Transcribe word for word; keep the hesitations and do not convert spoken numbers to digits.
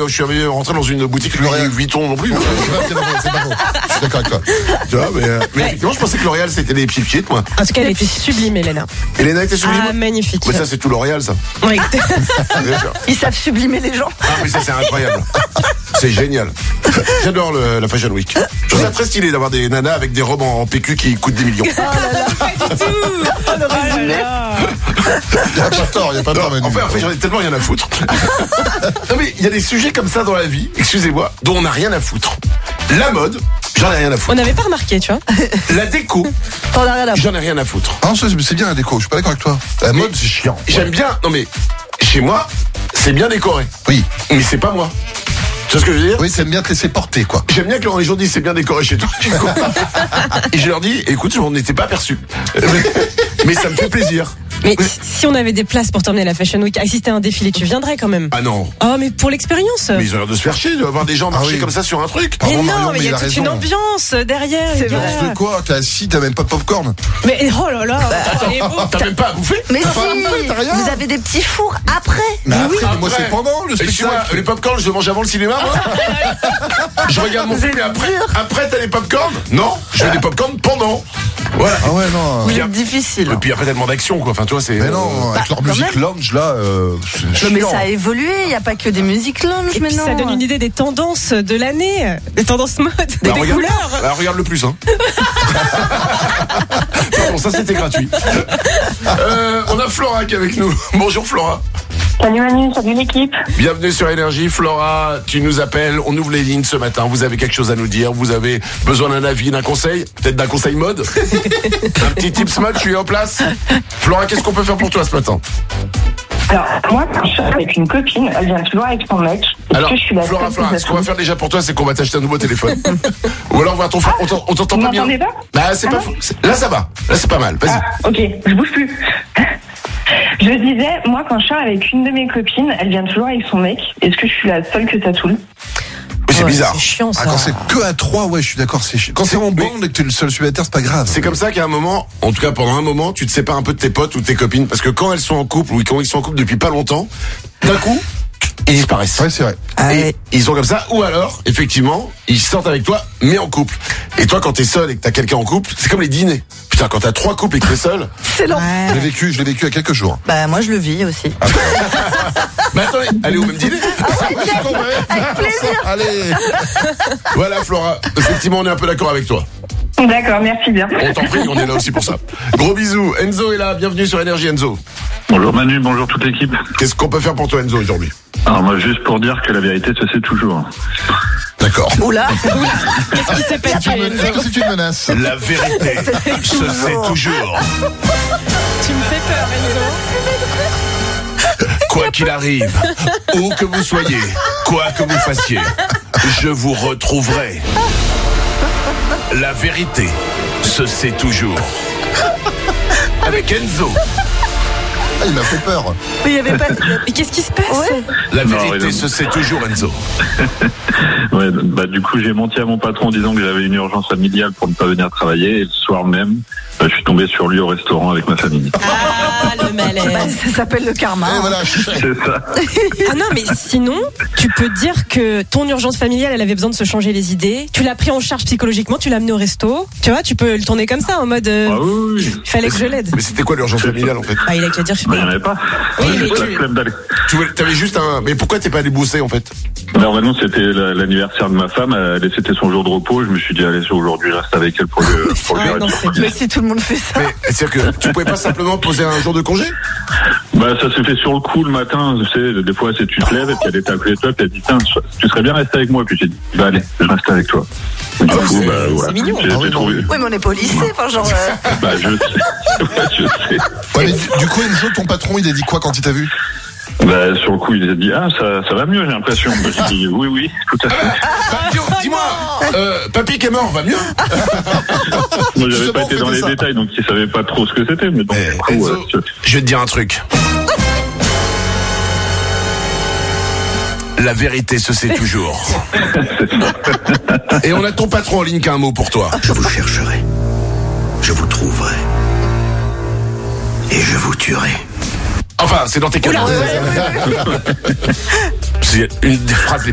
je suis arrivé rentré dans une boutique Louis Vuitton non plus. C'est pas, c'est pas faux, c'est pas faux. Je suis d'accord avec toi. Tu vois, mais, euh, mais effectivement, je pensais que L'Oréal c'était des petits pieds, moi. En tout cas, elle était sublime, Elena. Elena était sublime. Ah, magnifique. Mais ça, c'est tout L'Oréal, ça. Oui. Ils savent sublimer les gens. Ah, mais ça, c'est incroyable. C'est génial. J'adore le, la Fashion Week. Je trouve ça très stylé d'avoir des nanas avec des robes en P Q qui coûtent des millions. Oh là là. Pas du tout. Oh, le résumé. Il n'y a pas tort, il n'y a pas tort, Manu. En fait, en fait, j'en ai tellement rien à foutre. Non, mais il y a des sujets comme ça dans la vie, excusez-moi, dont on n'a rien à foutre. La mode, j'en ai rien à On foutre. n'avait pas remarqué, tu vois. La déco, T'en as rien à foutre. j'en ai rien à foutre. Ah non, c'est c'est bien la déco, je suis pas d'accord avec toi. La mode, c'est chiant. J'aime bien, non mais, chez moi, c'est bien décoré. Oui, Mais c'est pas moi. Tu vois ce que je veux dire? oui, c'est bien te laisser porter, quoi. J'aime bien que les gens disent c'est bien décoré chez toi. Je suis content. Et je leur dis, écoute, je m'en étais pas perçu. Mais ça me fait plaisir. Mais si on avait des places pour t'emmener à la Fashion Week, assister à un défilé, tu viendrais quand même. Ah non. Oh, mais pour l'expérience. Mais ils ont l'air de se faire chier, de voir des gens marcher Ah oui. comme ça sur un truc. Mais Pardon, non, Marion, mais il y il a a toute raison. une ambiance derrière. C'est les gars. vrai. De quoi? T'es assis, t'as même pas de popcorn. Mais oh là là. il est beau. T'as même pas à bouffer? Mais T'as si, pas à bouffer, t'as rien. vous avez des petits fours après. Mais après, oui. moi, c'est Après. pendant le Et tu vois, spectacle. les popcorn, je mange avant le cinéma, moi. Je regarde mon film et après, après t'as les popcorn? Non, je fais des popcorn pendant. Voilà. Ah ouais, non. Vous êtes difficile. Et puis après tellement d'action, quoi. Enfin, toi, c'est. Mais non, avec leur quand musique même. lounge, là, euh, c'est Non, mais chiant. ça a évolué, il n'y a pas que des musiques lounge Et puis maintenant. ça donne une idée des tendances de l'année, des tendances mode, Bah, des regarde, couleurs. bah, regarde le plus, hein. Pardon, ça c'était gratuit. Euh, on a Flora qui est avec nous. Bonjour Flora. Salut Manu, salut l'équipe. Bienvenue sur Énergie. Flora, tu nous appelles. On ouvre les lignes ce matin. Vous avez quelque chose à nous dire. Vous avez besoin d'un avis, d'un conseil. Peut-être d'un conseil mode. Un petit tips mode, je suis en place. Flora, qu'est-ce qu'on peut faire pour toi ce matin? Alors, moi, quand je suis avec une copine, elle vient toujours avec son mec. Est-ce Alors, que je suis la Flora, seule Flora, qui ce qu'on va s'assume faire déjà pour toi, c'est qu'on va t'acheter un nouveau téléphone. Ou alors on va t'en- on t'en- on t'entend Vous pas bien. m'entendez pas? Bah, c'est Ah pas non fou. C'est- Là, ça va. Là, c'est pas mal. Vas-y. Ah, ok, je bouge plus. Je disais, moi, quand je suis avec une de mes copines, elle vient toujours avec son mec. Est-ce que je suis la seule que ça saoule? Oui, c'est Ouais, bizarre. C'est chiant Ah, ça. quand c'est que à trois, ouais, je suis d'accord, c'est chiant. Quand c'est en Oui. bande et que t'es le seul célibataire, c'est pas grave. C'est comme ça qu'à un moment, en tout cas pendant un moment, tu te sépares un peu de tes potes ou de tes copines, parce que quand elles sont en couple ou quand ils sont en couple depuis pas longtemps, d'un coup, ils disparaissent. Ouais, c'est vrai. Et ils sont comme ça, ou alors, effectivement, ils sortent avec toi, mais en couple. Et toi, quand t'es seul et que t'as quelqu'un en couple, c'est comme les dîners. Putain, quand t'as trois couples et que t'es seul. C'est l'enfer. Je l'ai vécu, je l'ai vécu il y a quelques jours. Bah, moi, je le vis aussi. Mais attendez, allez au même dîner. Avec plaisir. Allez. Voilà, Flora. Effectivement, on est un peu d'accord avec toi. D'accord, merci bien. On t'en prie, on est là aussi pour ça. Gros bisous. Enzo est là. Bienvenue sur Énergie, Enzo. Bonjour Manu, bonjour toute l'équipe. Qu'est-ce qu'on peut faire pour toi, Enzo, aujourd'hui? Alors moi juste pour dire que la vérité se sait toujours. D'accord. Oula. Qu'est-ce qui s'est passé? Est-ce que c'est une menace? La vérité se sait toujours. Tu me fais peur, Enzo. Quoi qu'il arrive, où que vous soyez, quoi que vous fassiez, je vous retrouverai. La vérité se sait toujours. Avec Enzo. Ah, il m'a fait peur. Mais il y avait pas. Mais qu'est-ce qui se passe? Ouais. La Non, vérité ouais, non. se sait toujours, Enzo. Ouais, bah du coup j'ai menti à mon patron en disant que j'avais une urgence familiale pour ne pas venir travailler et le soir même, bah, je suis tombé sur lui au restaurant avec ma famille. Ah, le Bah, malaise. ça s'appelle le karma. Et voilà, je- C'est ça. Ah non, mais sinon, tu peux dire que ton urgence familiale, elle avait besoin de se changer les idées. Tu l'as pris en charge psychologiquement, tu l'as amené au resto. Tu vois, tu peux le tourner comme ça, en mode, euh, Ah oui, oui. il fallait que je l'aide. Mais c'était quoi l'urgence familiale, en fait? Ah, il a qu'à dire, je Bah, il n'y en avait pas. Oui, J'ai mais pas tu- la flemme d'aller. Tu voulais- t'avais juste un... Mais pourquoi t'es pas allé bosser, en fait? Normalement c'était la- l'anniversaire de ma femme, elle- c'était son jour de repos, je me suis dit allez aujourd'hui je reste avec elle pour le pour le Ah, faire non, une c'est surprise. Mais si tout le monde fait ça. Mais c'est-à-dire que tu pouvais pas simplement poser un jour de congé? Bah ça s'est fait sur le coup le matin, tu sais, des fois c'est tu te lèves et puis elle est à côté de toi, puis elle dit tiens, tu serais bien resté avec moi, puis j'ai dit bah allez, je reste avec toi. Et du Ah ouais, coup, c'est- bah, c'est voilà. mignon. J'ai Ah j'ai oui, trouvé. Oui, mais on n'est pas au lycée. Enfin, genre. euh, Bah je sais. Ouais, je sais. Ouais, mais du, du coup, Enzo, ton patron, il a dit quoi quand il t'a vu? Bah sur le coup il a dit ah ça ça va mieux j'ai l'impression. Bah, j'ai dit oui oui tout à fait. Bah, dis- dis-moi, euh, papy qui est mort, va mieux? Moi j'avais Justement, pas été dans faites les ça. détails donc il savait pas trop ce que c'était mais bon. Eh, du coup, Enzo, ouais, je- je vais te dire un truc. La vérité se sait toujours. Et on a ton patron en ligne qui a un mot pour toi. Je vous chercherai, je vous trouverai, et je vous tuerai. Enfin, c'est dans tes canaux. C'est une des phrases les